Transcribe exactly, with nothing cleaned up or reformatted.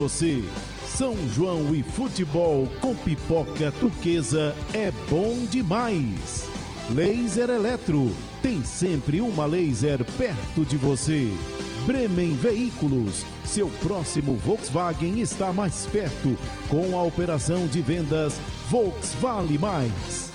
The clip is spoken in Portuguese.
Você, São João e futebol com pipoca turquesa é bom demais. Laser Eletro, tem sempre uma laser perto de você. Bremen Veículos, seu próximo Volkswagen está mais perto com a operação de vendas Volkswagen Mais.